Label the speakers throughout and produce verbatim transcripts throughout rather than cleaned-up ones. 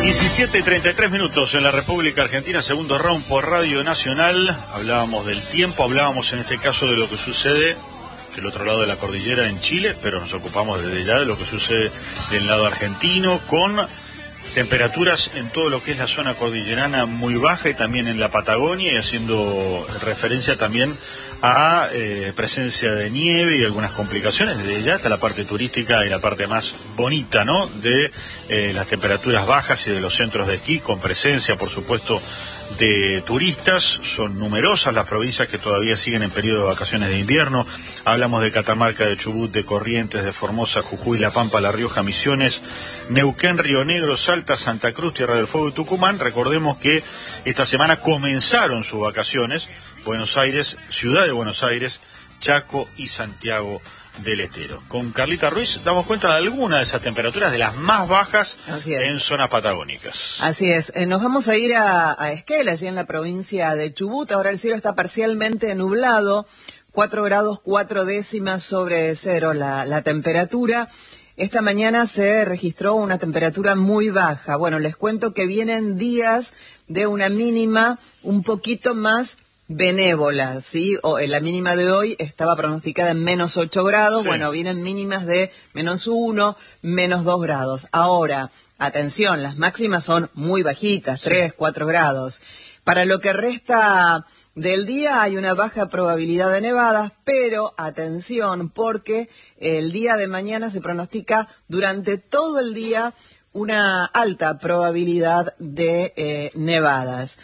Speaker 1: diecisiete y treinta y tres minutos en la República Argentina, segundo round por Radio Nacional. Hablábamos del tiempo, hablábamos en este caso de lo que sucede del otro lado de la cordillera en Chile, pero nos ocupamos desde ya de lo que sucede del lado argentino, con temperaturas en todo lo que es la zona cordillerana muy baja y también en la Patagonia, y haciendo referencia también a eh, presencia de nieve y algunas complicaciones. Desde ya está la parte turística y la parte más bonita, ¿no?, de eh, las temperaturas bajas y de los centros de esquí, con presencia, por supuesto, de turistas. Son numerosas las provincias que todavía siguen en periodo de vacaciones de invierno. Hablamos de Catamarca, de Chubut, de Corrientes, de Formosa, Jujuy, La Pampa, La Rioja, Misiones, Neuquén, Río Negro, Salta, Santa Cruz, Tierra del Fuego y Tucumán. Recordemos que esta semana comenzaron sus vacaciones Buenos Aires, Ciudad de Buenos Aires, Chaco y Santiago del Estero. Con Carlita Ruiz damos cuenta de algunas de esas temperaturas, de las más bajas en zonas patagónicas.
Speaker 2: Así es. Eh, nos vamos a ir a, a Esquel, allí en la provincia de Chubut. Ahora el cielo está parcialmente nublado, cuatro grados cuatro décimas sobre cero la, la temperatura. Esta mañana se registró una temperatura muy baja. Bueno, les cuento que vienen días de una mínima un poquito más benévola, ¿sí? O, eh, la mínima de hoy estaba pronosticada en menos ocho grados, sí. Bueno, vienen mínimas de menos uno, menos dos grados. Ahora, atención, las máximas son muy bajitas, sí. tres, cuatro grados. Para lo que resta del día hay una baja probabilidad de nevadas, pero atención, porque el día de mañana se pronostica durante todo el día una alta probabilidad de eh, nevadas.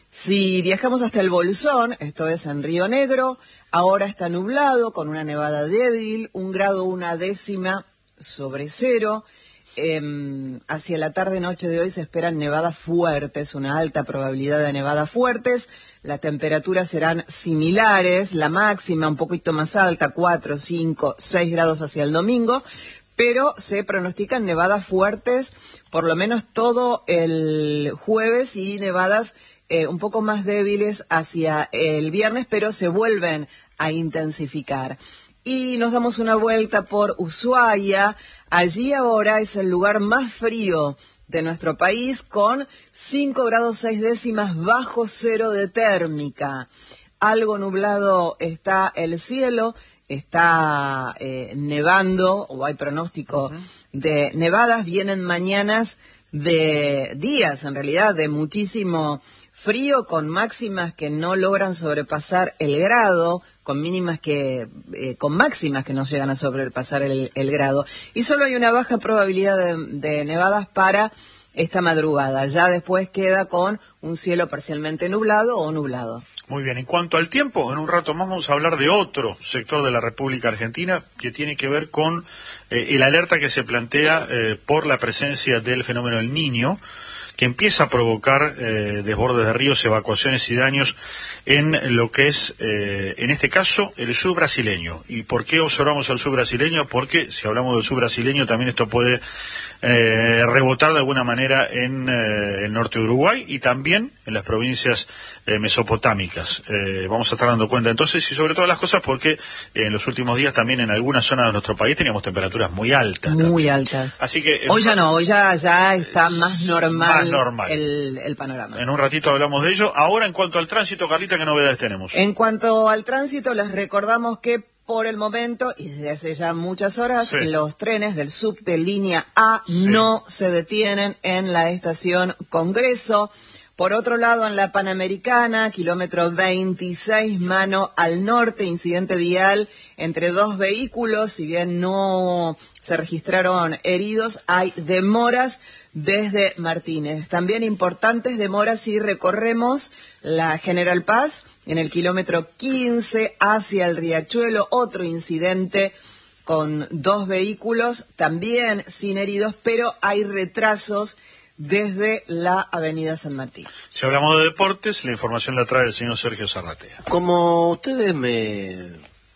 Speaker 2: Si viajamos hasta el Bolsón, esto es en Río Negro, ahora está nublado con una nevada débil, un grado una décima sobre cero. Eh, hacia la tarde-noche de hoy se esperan nevadas fuertes, una alta probabilidad de nevadas fuertes. Las temperaturas serán similares, la máxima un poquito más alta, cuatro, cinco, seis grados hacia el domingo, pero se pronostican nevadas fuertes por lo menos todo el jueves y nevadas Eh, un poco más débiles hacia el viernes, pero se vuelven a intensificar. Y nos damos una vuelta por Ushuaia. Allí ahora es el lugar más frío de nuestro país, con cinco grados seis décimas bajo cero de térmica. Algo nublado está el cielo, está eh, nevando, o hay pronóstico uh-huh. de nevadas. Vienen mañanas de días, en realidad, de muchísimo frío, con máximas que no logran sobrepasar el grado, con mínimas que, eh, con máximas que no llegan a sobrepasar el, el grado. Y solo hay una baja probabilidad de, de nevadas para esta madrugada. Ya después queda con un cielo parcialmente nublado o nublado.
Speaker 1: Muy bien. En cuanto al tiempo, en un rato más vamos a hablar de otro sector de la República Argentina que tiene que ver con eh, el alerta que se plantea eh, por la presencia del fenómeno El Niño, que empieza a provocar eh, desbordes de ríos, evacuaciones y daños en lo que es, eh, en este caso, el sur brasileño. ¿Y por qué observamos el sur brasileño? Porque si hablamos del sur brasileño, también esto puede eh, rebotar de alguna manera en eh, el norte de Uruguay y también en las provincias eh, mesopotámicas. Eh, vamos a estar dando cuenta entonces, y sobre todas las cosas porque eh, en los últimos días también en algunas zonas de nuestro país teníamos temperaturas muy altas.
Speaker 2: Muy
Speaker 1: también.
Speaker 2: altas.
Speaker 1: Así que
Speaker 2: hoy ya no, hoy ya, ya está más normal,
Speaker 1: más normal.
Speaker 2: El, el panorama.
Speaker 1: En un ratito hablamos de ello. Ahora, en cuanto al tránsito, Carlita, ¿qué novedades tenemos?
Speaker 2: En cuanto al tránsito, les recordamos que por el momento, y desde hace ya muchas horas, sí. los trenes del subte línea A sí. no se detienen en la estación Congreso. Por otro lado, en la Panamericana, kilómetro veintiséis, mano al norte, incidente vial entre dos vehículos. Si bien no se registraron heridos, hay demoras desde Martínez. También importantes demoras si recorremos la General Paz en el kilómetro quince hacia el Riachuelo. Otro incidente con dos vehículos, también sin heridos, pero hay retrasos desde la avenida San Martín.
Speaker 1: Si hablamos de deportes, la información la trae el señor Sergio Zarratea.
Speaker 3: Como ustedes me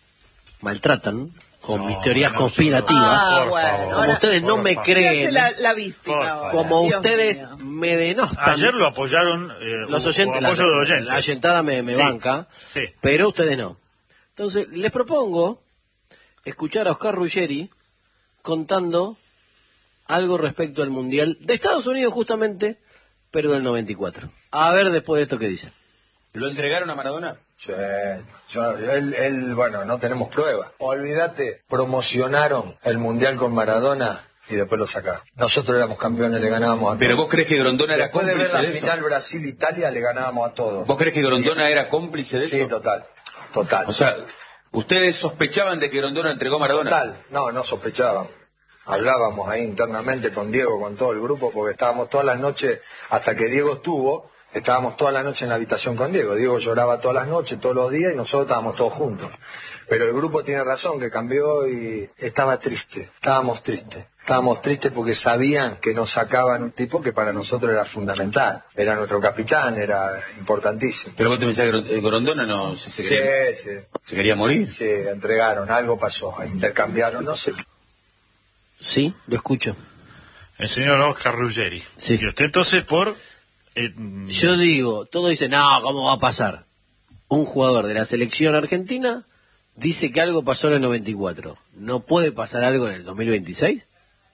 Speaker 3: maltratan con no, mis teorías
Speaker 1: no,
Speaker 3: conspirativas,
Speaker 2: ah,
Speaker 3: por
Speaker 2: bueno,
Speaker 3: favor,
Speaker 2: ahora,
Speaker 3: como ustedes no me creen,
Speaker 2: la, la víctima,
Speaker 3: como
Speaker 2: Dios
Speaker 3: ustedes
Speaker 2: mío.
Speaker 3: me denostan.
Speaker 1: Ayer lo apoyaron eh,
Speaker 3: los oyentes,
Speaker 1: apoyo
Speaker 3: la,
Speaker 1: de oyentes.
Speaker 3: La ayentada me, me
Speaker 1: sí,
Speaker 3: banca,
Speaker 1: sí.
Speaker 3: pero ustedes no. Entonces, les propongo escuchar a Oscar Ruggeri contando algo respecto al Mundial de Estados Unidos justamente, pero del noventa y cuatro. A ver después de esto qué dice.
Speaker 4: ¿Lo entregaron a Maradona?
Speaker 5: Sí, yo, él, él, bueno, no tenemos pruebas. Olvídate, promocionaron el Mundial con Maradona y después lo sacaron. Nosotros éramos campeones, le ganábamos a todos.
Speaker 4: ¿Pero vos crees que Grondona era
Speaker 5: Después de
Speaker 4: cómplice
Speaker 5: ver la
Speaker 4: de eso?
Speaker 5: final Brasil-Italia, le ganábamos a todos.
Speaker 4: ¿Vos crees que Grondona era cómplice de eso?
Speaker 5: Sí, total, total.
Speaker 4: O sea, ¿ustedes sospechaban de que Grondona entregó a Maradona?
Speaker 5: Total, no, no sospechábamos. Hablábamos ahí internamente con Diego, con todo el grupo, porque estábamos todas las noches, hasta que Diego estuvo, estábamos toda la noche en la habitación con Diego. Diego lloraba todas las noches, todos los días, y nosotros estábamos todos juntos. Pero el grupo tiene razón, que cambió y estaba triste, estábamos tristes. Estábamos tristes porque sabían que nos sacaban un tipo que para nosotros era fundamental. Era nuestro capitán, era importantísimo.
Speaker 4: ¿Pero vos te pensás que Grondona no se, se,
Speaker 5: Sí,
Speaker 4: quería,
Speaker 5: sí.
Speaker 4: se quería morir?
Speaker 5: Sí, entregaron, algo pasó, intercambiaron, no sé qué.
Speaker 3: Sí, lo escucho.
Speaker 1: El señor Oscar Ruggeri.
Speaker 3: Sí.
Speaker 1: Y usted entonces por... Eh,
Speaker 3: Yo digo, todo dice, no, ¿cómo va a pasar? Un jugador de la selección argentina dice que algo pasó en el noventa y cuatro. ¿No puede pasar algo en el dos mil veintiséis?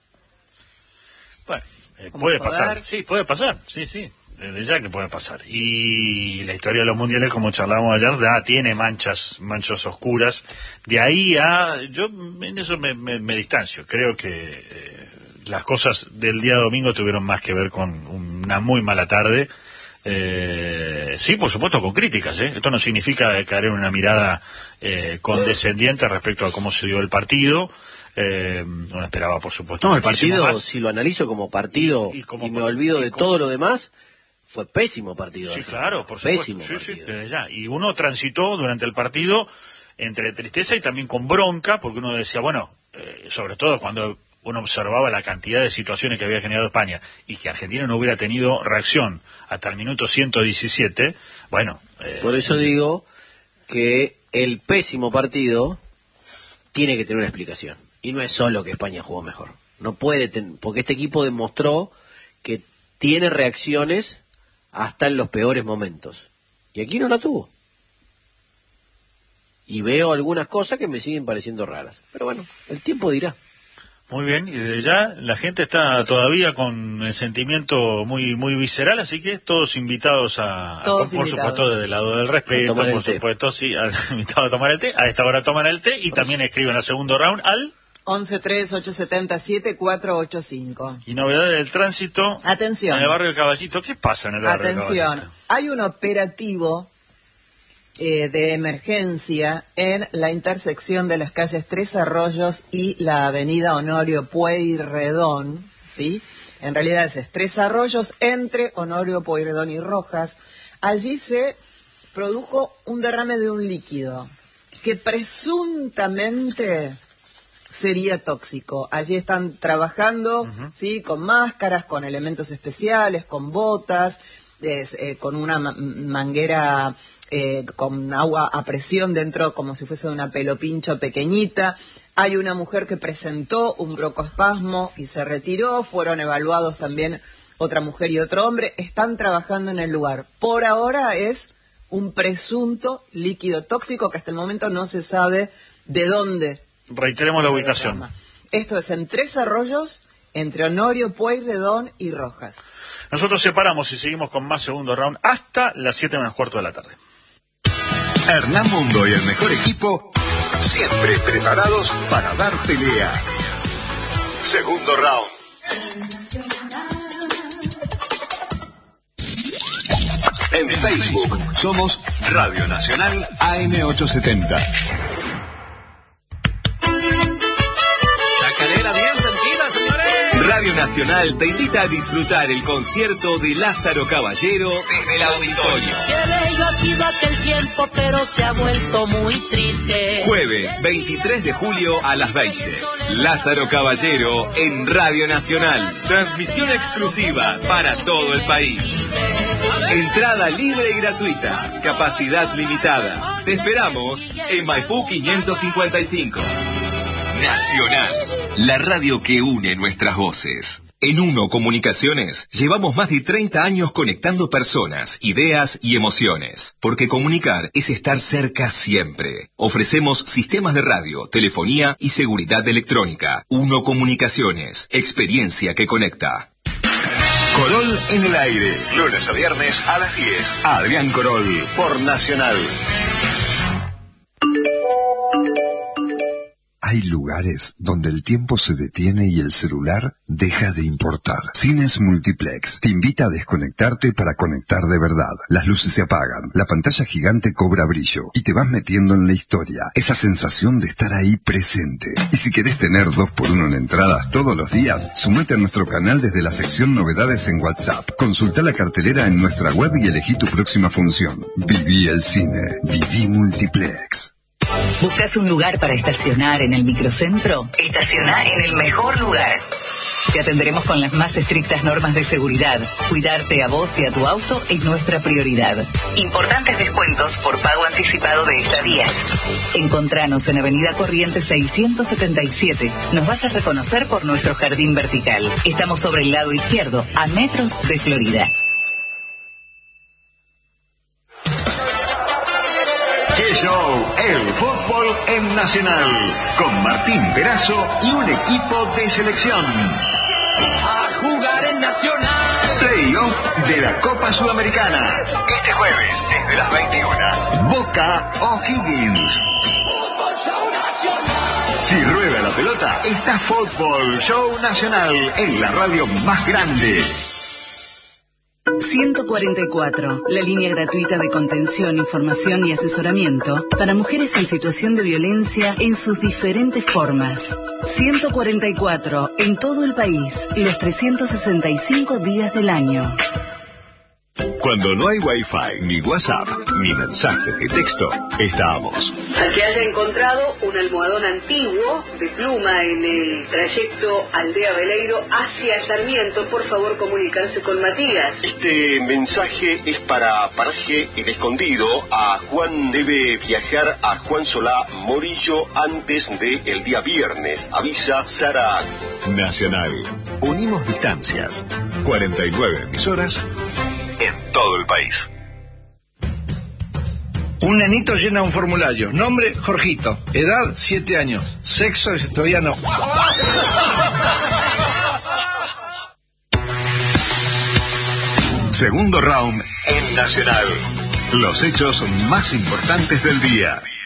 Speaker 1: Bueno, eh, puede pasar, sí, puede pasar, sí, sí, desde ya que puede pasar. Y la historia de los mundiales, como charlábamos ayer, da, tiene manchas, manchas oscuras. De ahí a, yo en eso me, me, me distancio. Creo que eh, las cosas del día domingo tuvieron más que ver con una muy mala tarde. Eh, sí, por supuesto, con críticas, ¿eh? Esto no significa caer en una mirada eh, condescendiente respecto a cómo se dio el partido. Eh, no esperaba, por supuesto.
Speaker 3: No, el partido,
Speaker 1: más.
Speaker 3: si lo analizo como partido y,
Speaker 1: Y como
Speaker 3: y me
Speaker 1: par-
Speaker 3: olvido
Speaker 1: y
Speaker 3: de
Speaker 1: como-
Speaker 3: todo lo demás, fue pésimo partido.
Speaker 1: Sí,
Speaker 3: Argentina.
Speaker 1: claro, por supuesto.
Speaker 3: Pésimo
Speaker 1: Sí, sí,
Speaker 3: partido.
Speaker 1: desde ya. Y uno transitó durante el partido entre tristeza y también con bronca, porque uno decía, bueno, eh, sobre todo cuando uno observaba la cantidad de situaciones que había generado España y que Argentina no hubiera tenido reacción hasta el minuto ciento diecisiete, bueno... Eh,
Speaker 3: Por eso digo que el pésimo partido tiene que tener una explicación. Y no es solo que España jugó mejor. No puede, ten- porque este equipo demostró que tiene reacciones hasta en los peores momentos. Y aquí no la tuvo. Y veo algunas cosas que me siguen pareciendo raras. Pero bueno, el tiempo dirá.
Speaker 1: Muy bien, y desde ya la gente está todavía con el sentimiento muy muy visceral, así que todos invitados a, a-
Speaker 2: Todos
Speaker 1: por
Speaker 2: invitados.
Speaker 1: supuesto desde el lado del
Speaker 3: A
Speaker 1: respeto,
Speaker 3: tomar el
Speaker 1: por
Speaker 3: té.
Speaker 1: supuesto, sí, a- invitados a tomar el té, a esta hora toman el té y también escriben al segundo round al...
Speaker 2: once tres ocho siete siete cuatro ocho cinco.
Speaker 1: Y novedades del tránsito
Speaker 2: Atención.
Speaker 1: en el barrio del Caballito. ¿Qué pasa en el barrio del
Speaker 2: Atención,
Speaker 1: Caballito?
Speaker 2: hay un operativo eh, de emergencia en la intersección de las calles Tres Arroyos y la avenida Honorio Pueyrredón, ¿sí? En realidad es Tres Arroyos entre Honorio Pueyrredón y Rojas. Allí se produjo un derrame de un líquido que presuntamente sería tóxico. Allí están trabajando, uh-huh. ¿sí? Con máscaras, con elementos especiales, con botas, es, eh, con una ma- manguera eh, con agua a presión dentro, como si fuese una pelopincho pequeñita. Hay una mujer que presentó un broncoespasmo y se retiró. Fueron evaluados también otra mujer y otro hombre. Están trabajando en el lugar. Por ahora es un presunto líquido tóxico que hasta el momento no se sabe de dónde.
Speaker 1: Reiteremos la ubicación.
Speaker 2: Esto es en Tres Arroyos, entre Honorio Pueyrredón y Rojas.
Speaker 1: Nosotros separamos y seguimos con más segundo round hasta las siete menos cuarto de la tarde.
Speaker 6: Hernán Mundo y el mejor equipo, siempre preparados para dar pelea. Segundo round. En Facebook somos Radio Nacional A M ochocientos setenta.
Speaker 7: Chacarera bien sentida, señores.
Speaker 8: Radio Nacional te invita a disfrutar el concierto de Lázaro Caballero desde el auditorio.
Speaker 9: Qué bello ha sido aquel tiempo, pero se ha vuelto muy triste.
Speaker 8: Jueves veintitrés de julio a las veinte. Lázaro Caballero en Radio Nacional. Transmisión exclusiva para todo el país. Entrada libre y gratuita. Capacidad limitada. Te esperamos en Maipú quinientos cincuenta y cinco. Nacional, la radio que une nuestras voces. En Uno Comunicaciones llevamos más de treinta años conectando personas, ideas y emociones. Porque comunicar es estar cerca siempre. Ofrecemos sistemas de radio, telefonía y seguridad electrónica. Uno Comunicaciones, experiencia que conecta.
Speaker 6: Corol en el aire, lunes a viernes a las diez. Adrián Corol, por Nacional.
Speaker 10: Hay lugares donde el tiempo se detiene y el celular deja de importar. Cines Multiplex te invita a desconectarte para conectar de verdad. Las luces se apagan, la pantalla gigante cobra brillo y te vas metiendo en la historia. Esa sensación de estar ahí presente. Y si querés tener dos por uno en entradas todos los días, sumate a nuestro canal desde la sección novedades en WhatsApp. Consulta la cartelera en nuestra web y elegí tu próxima función. Viví el cine. Viví Multiplex.
Speaker 11: ¿Buscas un lugar para estacionar en el microcentro? Estaciona en el mejor lugar. Te atenderemos con las más estrictas normas de seguridad. Cuidarte a vos y a tu auto es nuestra prioridad. Importantes descuentos por pago anticipado de estadías. Encontranos en Avenida Corrientes seiscientos setenta y siete. Nos vas a reconocer por nuestro jardín vertical. Estamos sobre el lado izquierdo, a metros de Florida.
Speaker 6: Show, el fútbol en Nacional, con Martín Perazo y un equipo de selección.
Speaker 7: A jugar en Nacional.
Speaker 6: Playoff de la Copa Sudamericana. Este jueves, desde las veintiuna. Boca O'Higgins.
Speaker 7: Fútbol Show Nacional.
Speaker 6: Si rueda la pelota, está Fútbol Show Nacional en la radio más grande.
Speaker 11: ciento cuarenta y cuatro, la línea gratuita de contención, información y asesoramiento para mujeres en situación de violencia en sus diferentes formas. ciento cuarenta y cuatro, en todo el país, los trescientos sesenta y cinco días del año.
Speaker 6: Cuando no hay Wi-Fi, ni WhatsApp, ni mensajes de texto, estamos.
Speaker 12: Al que haya encontrado un almohadón antiguo de pluma en el trayecto Aldea Veleiro hacia Sarmiento, por favor comunicarse con Matías.
Speaker 13: Este mensaje es para Paraje El Escondido. A Juan debe viajar a Juan Solá Morillo antes del día viernes. Avisa Sara.
Speaker 6: Nacional. Unimos distancias. cuarenta y nueve emisoras en todo el país.
Speaker 14: Un nenito llena un formulario. Nombre, Jorgito. Edad, siete años. Sexo, todavía no.
Speaker 6: Segundo round en Nacional. Los hechos más importantes del día.